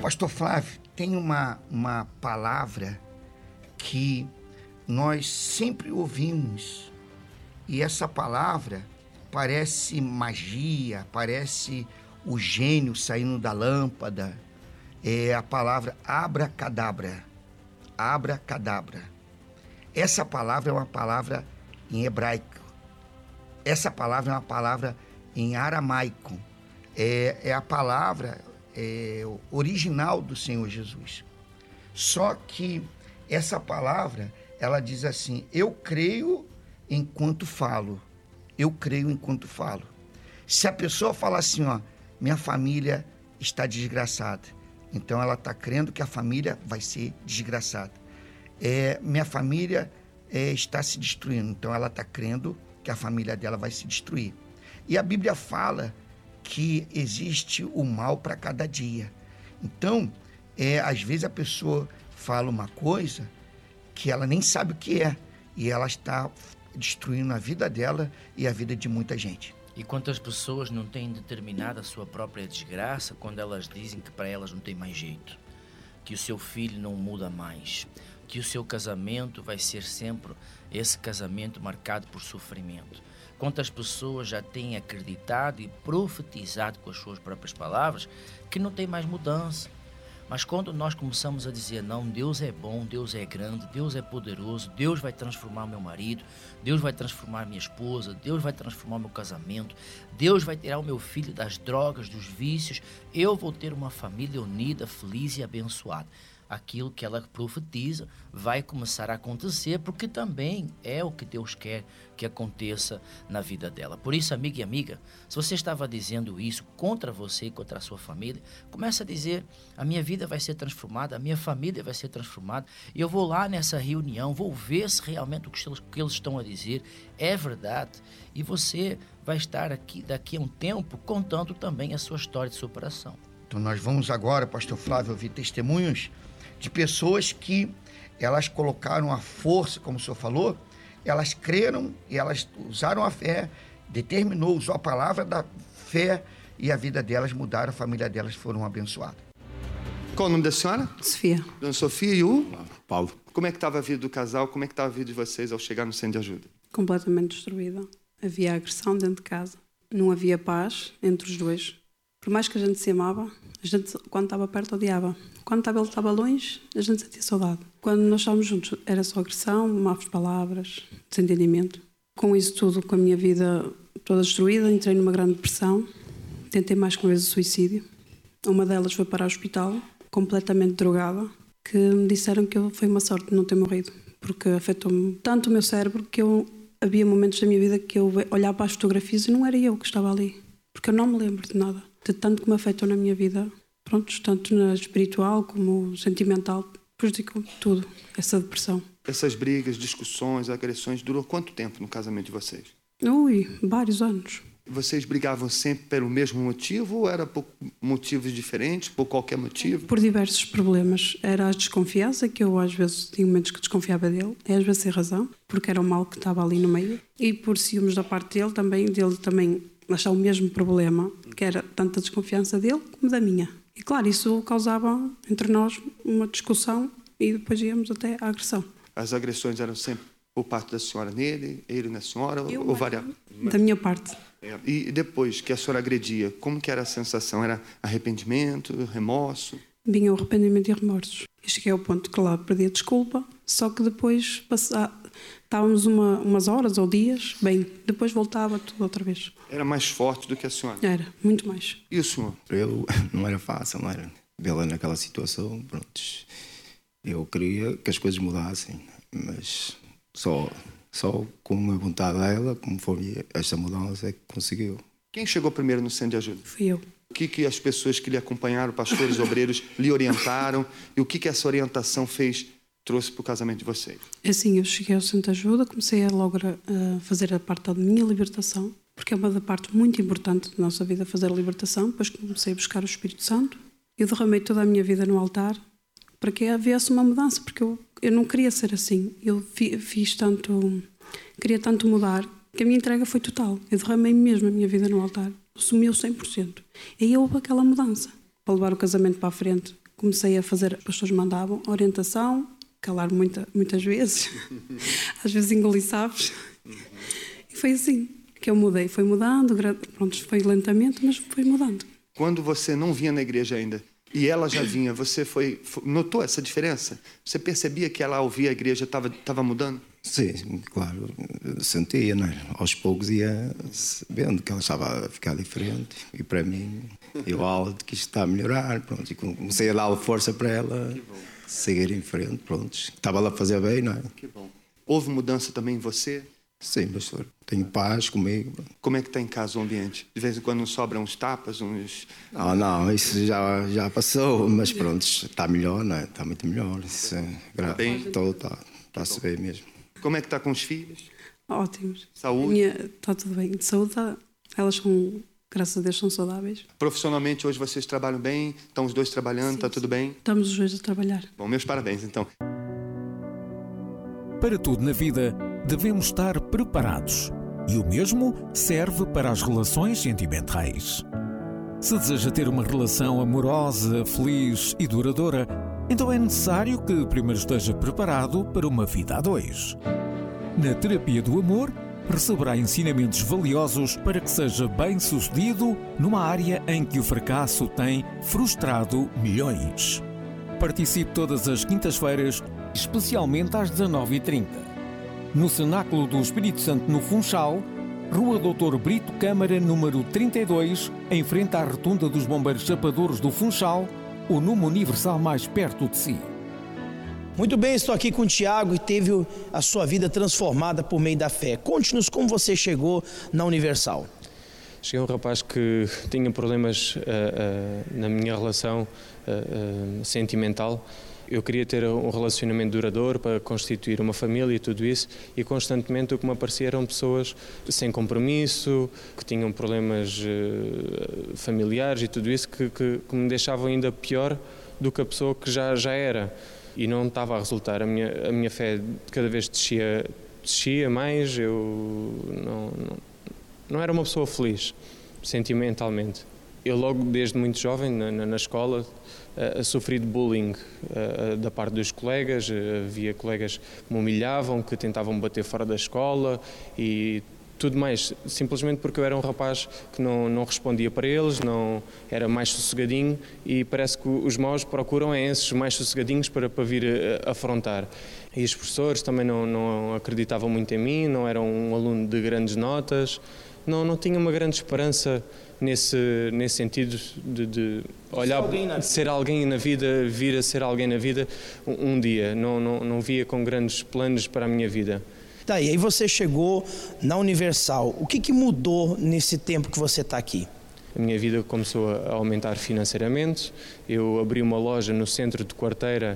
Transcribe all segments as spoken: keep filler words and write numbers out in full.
Pastor Flávio, tem uma, uma palavra que nós sempre ouvimos e essa palavra parece magia, parece o gênio saindo da lâmpada. É a palavra abracadabra. Abracadabra. Essa palavra é uma palavra em hebraico. Essa palavra é uma palavra em aramaico. É, é a palavra é, original do Senhor Jesus. Só que essa palavra, ela diz assim: eu creio enquanto falo. Eu creio enquanto falo. Se a pessoa falar assim, ó, minha família está desgraçada, então ela está crendo que a família vai ser desgraçada. É, minha família é, está se destruindo, então ela está crendo que a família dela vai se destruir. E a Bíblia fala que existe o mal para cada dia. Então, é, às vezes a pessoa fala uma coisa que ela nem sabe o que é, e ela está destruindo a vida dela e a vida de muita gente. E quantas pessoas não têm determinado a sua própria desgraça quando elas dizem que para elas não tem mais jeito, que o seu filho não muda mais, que o seu casamento vai ser sempre esse casamento marcado por sofrimento. Quantas pessoas já têm acreditado e profetizado com as suas próprias palavras que não tem mais mudança. Mas quando nós começamos a dizer, não, Deus é bom, Deus é grande, Deus é poderoso, Deus vai transformar meu marido, Deus vai transformar minha esposa, Deus vai transformar meu casamento, Deus vai tirar o meu filho das drogas, dos vícios, eu vou ter uma família unida, feliz e abençoada. Aquilo que ela profetiza vai começar a acontecer, porque também é o que Deus quer que aconteça na vida dela. Por isso, amiga e amiga, se você estava dizendo isso contra você e contra a sua família, comece a dizer, a minha vida vai ser transformada, a minha família vai ser transformada, e eu vou lá nessa reunião, vou ver se realmente o que eles, o que eles estão a dizer é verdade, e você vai estar aqui daqui a um tempo contando também a sua história de superação. Então nós vamos agora, pastor Flávio, ouvir testemunhos de pessoas que elas colocaram a força, como o senhor falou, elas creram e elas usaram a fé, determinou, usou a palavra da fé e a vida delas mudaram, a família delas foram abençoadas. Qual o nome da senhora? Sofia. Dona Sofia e o? Paulo. Como é que estava a vida do casal? Como é que estava a vida de vocês ao chegar no centro de ajuda? Completamente destruída. Havia agressão dentro de casa. Não havia paz entre os dois. Por mais que a gente se amava, a gente, quando estava perto, odiava. Quando ele estava longe, a gente sentia saudade. Quando nós estávamos juntos, era só agressão, más palavras, desentendimento. Com isso tudo, com a minha vida toda destruída, entrei numa grande depressão. Tentei mais que uma vez o suicídio. Uma delas foi para o hospital, completamente drogada, que me disseram que foi uma sorte não ter morrido, porque afetou-me tanto o meu cérebro que eu, havia momentos da minha vida que eu olhava para as fotografias e não era eu que estava ali, porque eu não me lembro de nada. De tanto que me afetou na minha vida, pronto, tanto na espiritual como sentimental, prejudicou tudo, essa depressão. Essas brigas, discussões, agressões, durou quanto tempo no casamento de vocês? Ui, vários anos. Vocês brigavam sempre pelo mesmo motivo ou era por motivos diferentes, por qualquer motivo? Por diversos problemas. Era a desconfiança, que eu às vezes tinha momentos que desconfiava dele, e às vezes sem razão, porque era o mal que estava ali no meio. E por ciúmes da parte dele também, dele também achar o mesmo problema, que era tanto a desconfiança dele como da minha. E claro, isso causava entre nós uma discussão e depois íamos até à agressão. As agressões eram sempre por parte da senhora nele, ele na senhora, eu, ou variava? Da minha parte. É. E depois que a senhora agredia, como que era a sensação? Era arrependimento, remorso? Vinha o arrependimento e remorsos. Eu cheguei ao ponto que lá perdi a desculpa, só que depois passava, estávamos uma, umas horas ou dias, bem, depois voltava tudo outra vez. Era mais forte do que a senhora? Era, muito mais. E o senhor? Eu, não era fácil, não era? Vê-la naquela situação, pronto. Eu queria que as coisas mudassem, mas só, só com a vontade dela, como foi esta mudança, é que conseguiu. Quem chegou primeiro no centro de ajuda? Fui eu. O que, que as pessoas que lhe acompanharam, pastores, obreiros, lhe orientaram e o que, que essa orientação fez, trouxe para o casamento de vocês? Assim, eu cheguei ao centro de ajuda, comecei a logo a fazer a parte da minha libertação, porque é uma da parte muito importante da nossa vida, fazer a libertação. Depois comecei a buscar o Espírito Santo. Eu derramei toda a minha vida no altar para que houvesse uma mudança, porque eu, eu não queria ser assim. Eu fi, fiz tanto, queria tanto mudar, que a minha entrega foi total. Eu derramei mesmo a minha vida no altar, assumiu cem por cento. E aí houve aquela mudança, para levar o casamento para a frente, comecei a fazer, as pessoas mandavam orientação, calar muita, muitas vezes, às vezes engoli sapos. E foi assim que eu mudei. Foi mudando, pronto, foi lentamente, mas foi mudando. Quando você não vinha na igreja ainda e ela já vinha, você foi, foi notou essa diferença? Você percebia que ela, ao vir a igreja, estava estava mudando? Sim, claro, sentia, não é? Aos poucos ia vendo que ela estava a ficar diferente e para mim, eu alto que isto está a melhorar, pronto, e comecei a dar força para ela seguir em frente, pronto, estava lá a fazer bem, não é? Que bom. Houve mudança também em você? Sim, pastor, tenho paz comigo. Como é que está em casa o ambiente? De vez em quando sobram uns tapas, uns... Não, não, isso já, já passou, mas pronto, está melhor, não é? Está muito melhor, isso é grave, bem? está, está, está a se ver mesmo. Como é que está com os filhos? Ótimos. Saúde? Está tudo bem. De saúde, tá, elas são, graças a Deus, são saudáveis. Profissionalmente, hoje vocês trabalham bem? Estão os dois trabalhando? Está tudo bem? Estamos os dois a trabalhar. Bom, meus parabéns, então. Para tudo na vida, devemos estar preparados. E o mesmo serve para as relações sentimentais. Se deseja ter uma relação amorosa, feliz e duradoura, então é necessário que primeiro esteja preparado para uma vida a dois. Na terapia do amor, receberá ensinamentos valiosos para que seja bem-sucedido numa área em que o fracasso tem frustrado milhões. Participe todas as quintas-feiras, especialmente às dezanove e trinta. No Cenáculo do Espírito Santo, no Funchal, Rua doutor Brito Câmara, número trinta e dois, em frente à rotunda dos Bombeiros Chapadores do Funchal, o número universal mais perto de si. Muito bem, estou aqui com o Tiago e teve a sua vida transformada por meio da fé. Conte-nos como você chegou na Universal. Cheguei a um rapaz que tinha problemas uh, uh, na minha relação uh, uh, sentimental. Eu queria ter um relacionamento duradouro para constituir uma família e tudo isso, e constantemente o que me aparecia eram pessoas sem compromisso, que tinham problemas uh, familiares e tudo isso, que, que, que me deixavam ainda pior do que a pessoa que já, já era. E não estava a resultar. A minha, a minha fé cada vez descia, descia mais, eu não, não, não era uma pessoa feliz, sentimentalmente. Eu logo desde muito jovem, na, na, na escola, Uh, sofri de bullying uh, da parte dos colegas, uh, havia colegas que me humilhavam, que tentavam me bater fora da escola e tudo mais, simplesmente porque eu era um rapaz que não, não respondia para eles, não era mais sossegadinho, e parece que os maus procuram é esses mais sossegadinhos para, para vir uh, afrontar. E os professores também não, não acreditavam muito em mim, não era um aluno de grandes notas, não, não tinha uma grande esperança nesse, nesse sentido de, de olhar, de ser alguém na vida, vir a ser alguém na vida um, um dia. Não, não, não via com grandes planos para a minha vida. Tá, e aí você chegou na Universal. O que, que mudou nesse tempo que você está aqui? A minha vida começou a aumentar financeiramente. Eu abri uma loja no centro de Quarteira,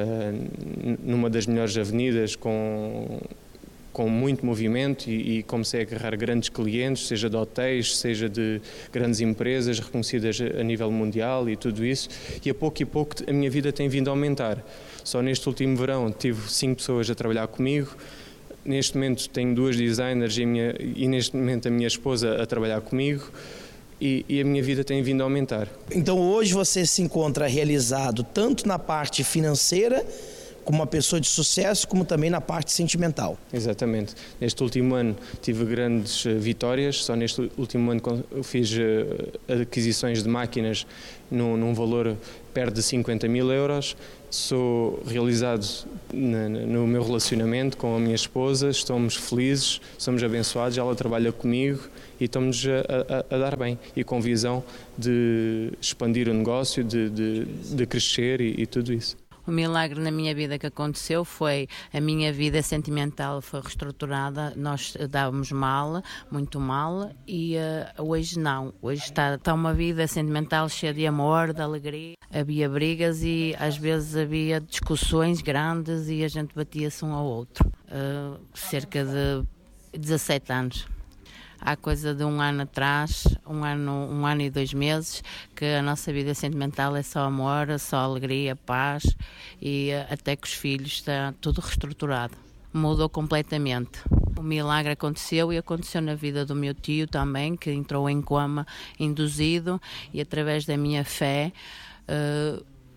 uh, numa das melhores avenidas, com... com muito movimento e, e comecei a agarrar grandes clientes, seja de hotéis, seja de grandes empresas reconhecidas a nível mundial e tudo isso, e a pouco e pouco a minha vida tem vindo a aumentar. Só neste último verão tive cinco pessoas a trabalhar comigo, neste momento tenho duas designers e, a minha, e neste momento a minha esposa a trabalhar comigo, e, e a minha vida tem vindo a aumentar. Então hoje você se encontra realizado tanto na parte financeira, como uma pessoa de sucesso, como também na parte sentimental. Exatamente. Neste último ano tive grandes vitórias, só neste último ano eu fiz aquisições de máquinas num, num valor perto de cinquenta mil euros. Sou realizado na, no meu relacionamento com a minha esposa, estamos felizes, somos abençoados, ela trabalha comigo e estamos a, a, a dar bem e com visão de expandir o negócio, de, de, de crescer e, e tudo isso. O milagre na minha vida que aconteceu foi a minha vida sentimental foi reestruturada, nós dávamos mal, muito mal, e uh, hoje não. Hoje está, está uma vida sentimental cheia de amor, de alegria. Havia brigas e às vezes havia discussões grandes e a gente batia-se um ao outro. Uh, cerca de dezassete anos. Há coisa de um ano atrás, um ano, um ano e dois meses, que a nossa vida sentimental é só amor, só alegria, paz, e até que os filhos está tudo reestruturado. Mudou completamente. O milagre aconteceu e aconteceu na vida do meu tio também, que entrou em coma induzido, e através da minha fé uh,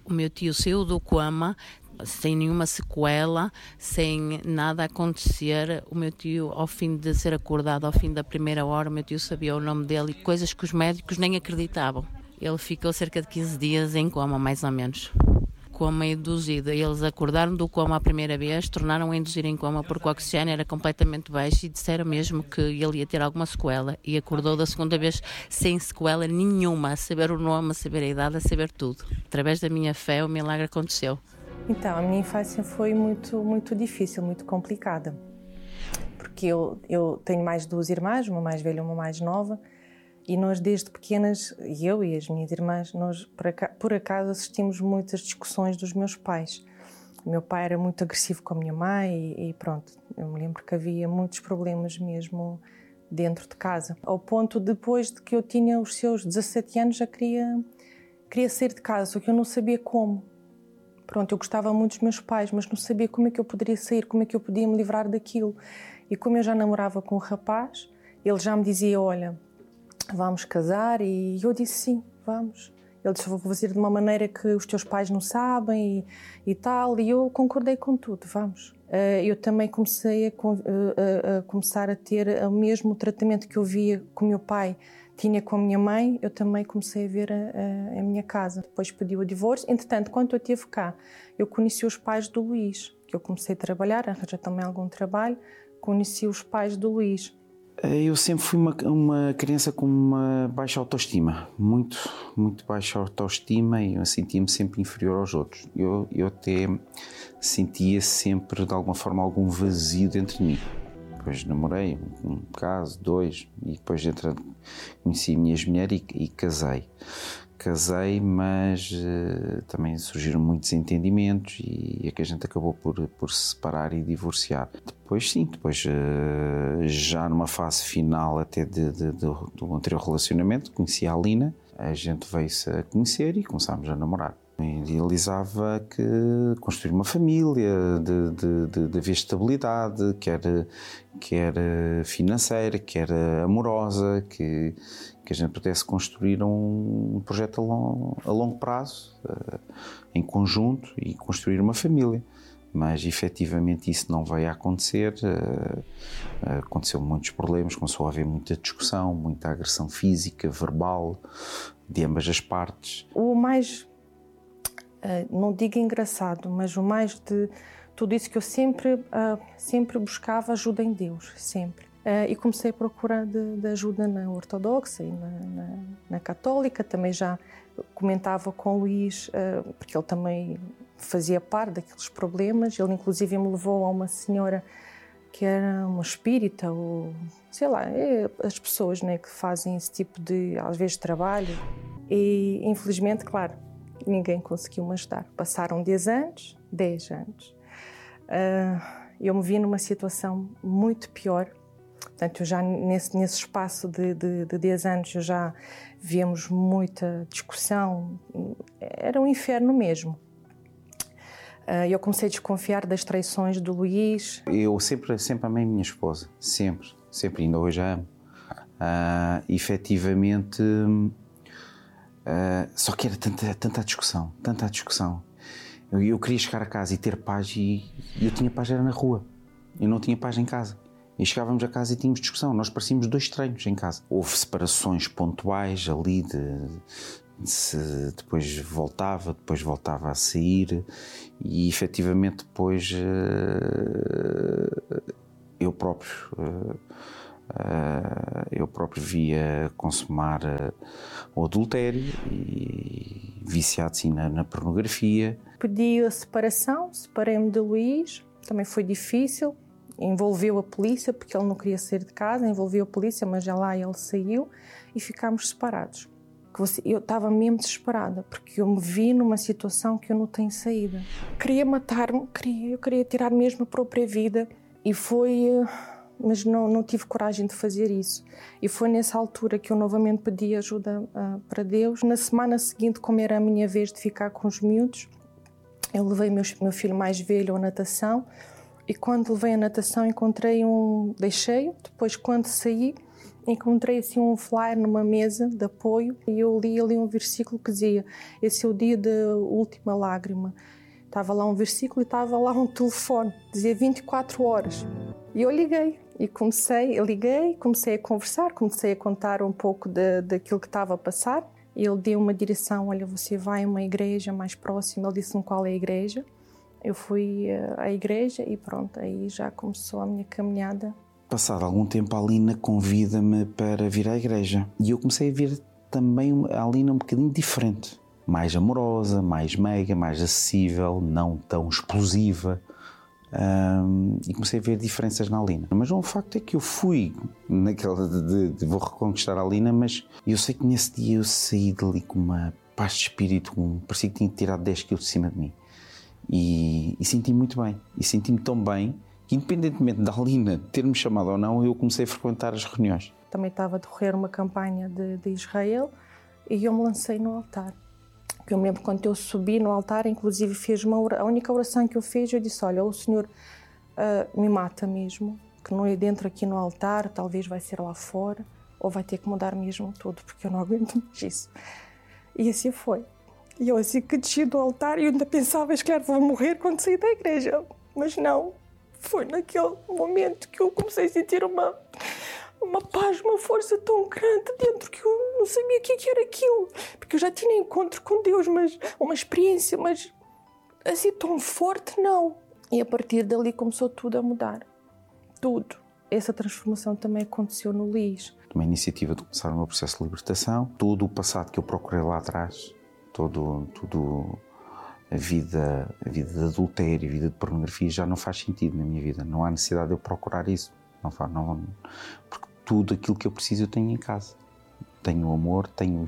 O meu tio saiu do coma sem nenhuma sequela, sem nada acontecer. O meu tio, ao fim de ser acordado, ao fim da primeira hora, o meu tio sabia o nome dele e coisas que os médicos nem acreditavam. Ele ficou cerca de quinze dias em coma, mais ou menos. Coma induzido. Eles acordaram do coma a primeira vez, tornaram a induzir em coma porque o oxigênio era completamente baixo e disseram mesmo que ele ia ter alguma sequela. E acordou da segunda vez sem sequela nenhuma, a saber o nome, a saber a idade, a saber tudo. Através da minha fé, o milagre aconteceu. Então, a minha infância foi muito, muito difícil, muito complicada. Porque eu, eu tenho mais duas irmãs, uma mais velha e uma mais nova, e nós desde pequenas, eu e as minhas irmãs, nós por acaso assistimos muitas discussões dos meus pais. O meu pai era muito agressivo com a minha mãe e, e pronto, eu me lembro que havia muitos problemas mesmo dentro de casa. Ao ponto, depois de que eu tinha os seus dezassete anos, já queria, queria sair de casa, só que eu não sabia como. Pronto, eu gostava muito dos meus pais, mas não sabia como é que eu poderia sair, como é que eu podia me livrar daquilo. E como eu já namorava com um rapaz, ele já me dizia, olha, vamos casar, e eu disse sim, vamos. Ele disse, vou fazer de uma maneira que os teus pais não sabem e, e tal, e eu concordei com tudo, vamos. Eu também comecei a, a, a começar a ter o mesmo tratamento que eu via com o meu pai tinha com a minha mãe, eu também comecei a ver a, a, a minha casa. Depois pedi o divórcio. Entretanto, quando eu estive cá, eu conheci os pais do Luís, que eu comecei a trabalhar, arranjei também algum trabalho, conheci os pais do Luís. Eu sempre fui uma, uma criança com uma baixa autoestima, muito, muito baixa autoestima, e eu sentia-me sempre inferior aos outros. Eu, eu até sentia sempre, de alguma forma, algum vazio dentro de mim. Depois namorei um caso, dois, e depois entrando, conheci a minha mulher e, e casei. Casei, mas uh, também surgiram muitos entendimentos e é que a gente acabou por, por se separar e divorciar. Depois sim, depois uh, já numa fase final até de, de, de, do anterior relacionamento, conheci a Alina, a gente veio-se a conhecer e começámos a namorar. Idealizava que construir uma família, de, de, de, de haver estabilidade, quer, quer financeira, quer amorosa, que, que a gente pudesse construir um projeto a longo, a longo prazo, uh, em conjunto, e construir uma família. Mas efetivamente isso não veio a acontecer, uh, aconteceu muitos problemas, começou a haver muita discussão, muita agressão física, verbal, de ambas as partes. O mais... Uh, não digo engraçado, mas o mais de tudo isso que eu sempre, uh, sempre buscava ajuda em Deus, sempre. Uh, e comecei a procurar de, de ajuda na ortodoxa e na, na, na católica. Também já comentava com o Luís, uh, porque ele também fazia parte daqueles problemas. Ele inclusive me levou a uma senhora que era uma espírita, ou sei lá, é as pessoas, né, que fazem esse tipo de, às vezes, trabalho. E infelizmente, claro, ninguém conseguiu me ajudar. Passaram dez anos, dez anos. Uh, eu me vi numa situação muito pior. Portanto, eu já nesse, nesse espaço de, de, de dez anos, eu já víamos muita discussão. Era um inferno mesmo. Uh, eu comecei a desconfiar das traições do Luís. Eu sempre, sempre amei a minha esposa. Sempre. Sempre. Ainda hoje a amo. Uh, efetivamente... Uh, só que era tanta, tanta discussão, tanta discussão. Eu, eu queria chegar a casa e ter paz, e, e eu tinha paz era na rua. Eu não tinha paz em casa. E chegávamos a casa e tínhamos discussão. Nós parecíamos dois estranhos em casa. Houve separações pontuais ali, de, de se, depois voltava, depois voltava a sair, e efetivamente depois uh, eu próprio... Uh, Uh, eu próprio via consumar uh, o adultério e viciado sim na, na pornografia. Pedi a separação, separei-me de Luís, também foi difícil, envolveu a polícia porque ele não queria sair de casa, envolveu a polícia, mas já lá ele saiu e ficámos separados. Eu estava mesmo desesperada porque eu me vi numa situação que eu não tenho saída. Queria matar-me, queria, eu queria tirar mesmo a própria vida, e foi... Uh, mas não, não tive coragem de fazer isso. E foi nessa altura que eu novamente pedi ajuda uh, para Deus. Na semana seguinte, como era a minha vez de ficar com os miúdos, eu levei meu, meu filho mais velho à natação, e quando levei a natação encontrei um... deixei-o, depois quando saí encontrei assim um flyer numa mesa de apoio e eu li ali um versículo que dizia: esse é o dia da última lágrima. Estava lá um versículo e estava lá um telefone, dizia vinte e quatro horas. E eu liguei e comecei, eu liguei, comecei a conversar, comecei a contar um pouco de, daquilo que estava a passar. Ele deu uma direção: olha, você vai a uma igreja mais próxima. Ele disse-me qual é a igreja. Eu fui à igreja e pronto, aí já começou a minha caminhada. Passado algum tempo, a Alina convida-me para vir à igreja. E eu comecei a ver também a Alina um bocadinho diferente. Mais amorosa, mais meiga, mais acessível, não tão explosiva. Um, e comecei a ver diferenças na Alina. Mas o facto é que eu fui naquela de, de, de vou reconquistar a Alina, mas eu sei que nesse dia eu saí dali com uma paz de espírito, um, parecia que tinha tirado dez quilos de cima de mim. E, e senti-me muito bem. E senti-me tão bem que, independentemente da Alina ter-me chamado ou não, eu comecei a frequentar as reuniões. Também estava a decorrer uma campanha de, de Israel e eu me lancei no altar. Eu me lembro quando eu subi no altar, inclusive fiz uma oração, a única oração que eu fiz, eu disse: olha, o Senhor uh, me mata mesmo, que não é dentro aqui no altar, talvez vai ser lá fora, ou vai ter que mudar mesmo tudo, porque eu não aguento mais isso. E assim foi. E eu assim que desci do altar, eu ainda pensava, se calhar vou morrer quando saí da igreja, mas não. Foi naquele momento que eu comecei a sentir uma, uma paz, uma força tão grande dentro que eu não sabia o que era aquilo. Porque eu já tinha encontro com Deus, mas uma experiência, mas assim tão forte, não. E a partir dali começou tudo a mudar. Tudo. Essa transformação também aconteceu no Luís. Tomei a iniciativa de começar o meu processo de libertação. Todo o passado que eu procurei lá atrás, todo... todo A vida, a vida de adultério, a vida de pornografia já não faz sentido na minha vida. Não há necessidade de eu procurar isso. Não faz, não, porque tudo aquilo que eu preciso eu tenho em casa. Tenho o amor, tenho,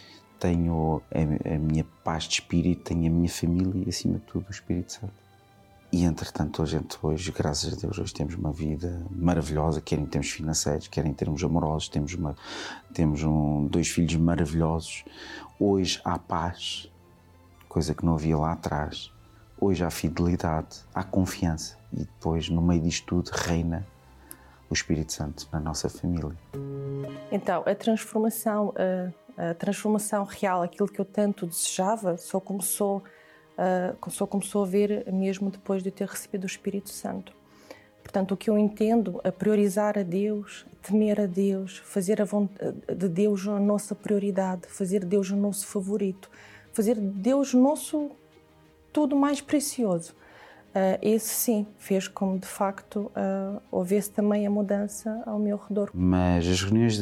tenho a, a minha paz de espírito, tenho a minha família e, acima de tudo, o Espírito Santo. E, entretanto, a gente hoje, graças a Deus, hoje temos uma vida maravilhosa, quer em termos financeiros, quer em termos amorosos. Temos, uma, temos um, dois filhos maravilhosos. Hoje há paz, coisa que não havia lá atrás. Hoje há fidelidade, há confiança e depois, no meio disto tudo, reina o Espírito Santo na nossa família. Então, a transformação, a, a transformação real, aquilo que eu tanto desejava, só começou, uh, só começou a ver mesmo depois de ter recebido o Espírito Santo. Portanto, o que eu entendo, a priorizar a Deus, temer a Deus, fazer a vontade de Deus a nossa prioridade, fazer Deus o nosso favorito, fazer Deus nosso tudo mais precioso. Uh, esse sim fez com de facto uh, houvesse também a mudança ao meu redor. Mas as reuniões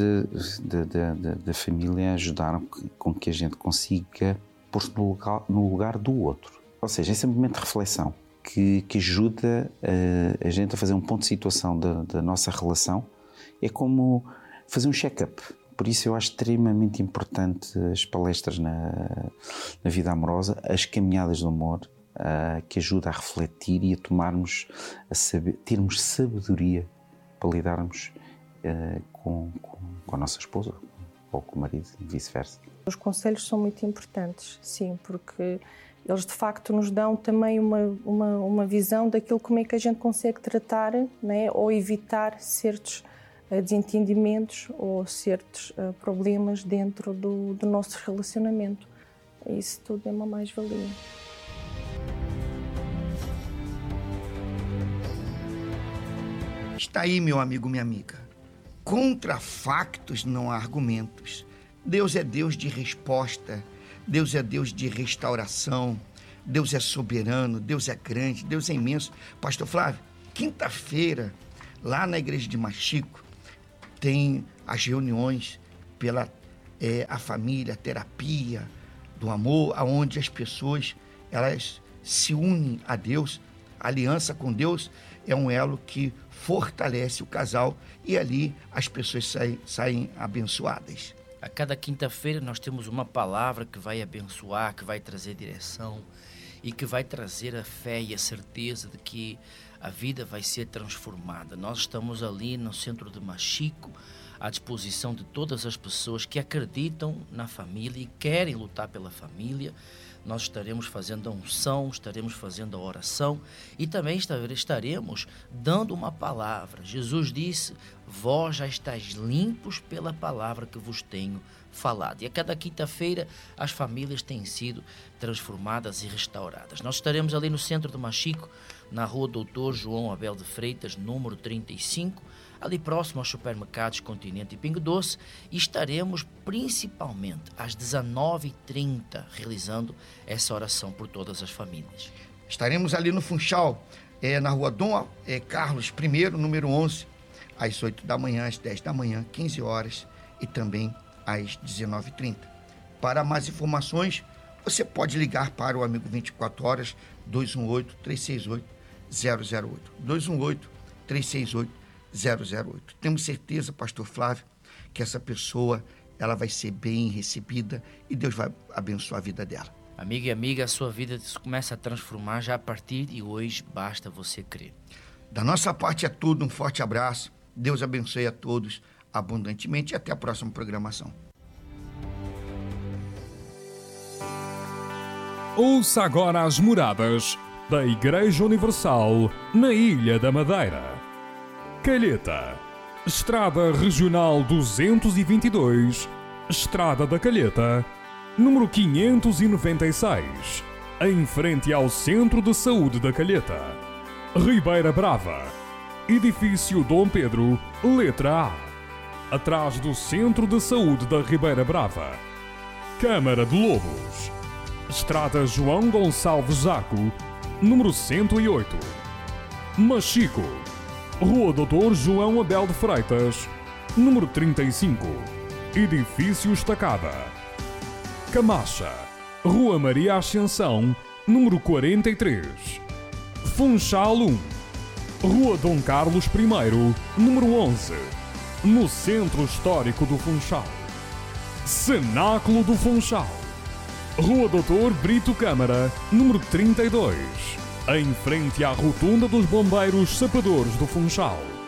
da família ajudaram que, com que a gente consiga pôr-se no lugar, no lugar do outro. Ou seja, esse é um momento de reflexão que, que ajuda a, a gente a fazer um ponto de situação da, da nossa relação. É como fazer um check-up. Por isso eu acho extremamente importante as palestras na, na vida amorosa, as caminhadas do amor, uh, que ajuda a refletir e a tomarmos, a saber, termos sabedoria para lidarmos uh, com, com, com a nossa esposa ou com o marido e vice-versa. Os conselhos são muito importantes, sim, porque eles de facto nos dão também uma, uma, uma visão daquilo como é que a gente consegue tratar, né, ou evitar certos desentendimentos ou certos uh, problemas dentro do, do nosso relacionamento. Isso tudo é uma mais-valia. Está aí, meu amigo, minha amiga. Contra factos não há argumentos. Deus é Deus de resposta. Deus é Deus de restauração. Deus é soberano. Deus é grande. Deus é imenso. Pastor Flávio, quinta-feira, lá na igreja de Machico, tem as reuniões pela é, a família, a terapia do amor, onde as pessoas elas se unem a Deus. A aliança com Deus é um elo que fortalece o casal e ali as pessoas saem, saem abençoadas. A cada quinta-feira nós temos uma palavra que vai abençoar, que vai trazer direção e que vai trazer a fé e a certeza de que a vida vai ser transformada. Nós estamos ali no centro de Machico, à disposição de todas as pessoas que acreditam na família e querem lutar pela família. Nós estaremos fazendo a unção, estaremos fazendo a oração e também estaremos dando uma palavra. Jesus disse: vós já estáis limpos pela palavra que vos tenho falado. E a cada quinta-feira as famílias têm sido transformadas e restauradas. Nós estaremos ali no centro do Machico, na rua Doutor João Abel de Freitas, número trinta e cinco, ali próximo aos supermercados Continente e Pingo Doce, e estaremos principalmente às dezenove e trinta realizando essa oração por todas as famílias. Estaremos ali no Funchal, é, na rua Dom é, Carlos I, número onze, às oito da manhã, às dez da manhã, quinze horas e também às dezenove e trinta. Para mais informações, você pode ligar para o Amigo vinte e quatro horas, dois um oito, três seis oito, zero zero oito. dois um oito, três seis oito, zero zero oito. Temos certeza, pastor Flávio, que essa pessoa ela vai ser bem recebida e Deus vai abençoar a vida dela. Amigo e amiga, a sua vida começa a transformar já a partir de hoje, basta você crer. Da nossa parte é tudo, um forte abraço, Deus abençoe a todos abundantemente e até a próxima programação. Ouça agora as moradas da Igreja Universal na Ilha da Madeira. Calheta, Estrada Regional duzentos e vinte e dois, Estrada da Calheta, número quinhentos e noventa e seis, em frente ao Centro de Saúde da Calheta. Ribeira Brava, Edifício Dom Pedro, letra A, atrás do Centro de Saúde da Ribeira Brava. Câmara de Lobos, Estrada João Gonçalves Zaco, número cento e oito. Machico, Rua Doutor João Abel de Freitas, número trinta e cinco, Edifício Estacada. Camacha, Rua Maria Ascensão, número quarenta e três. Funchal um, Rua Dom Carlos I, número onze, no Centro Histórico do Funchal. Cenáculo do Funchal, Rua Doutor Brito Câmara, número trinta e dois, em frente à Rotunda dos Bombeiros Sapadores do Funchal.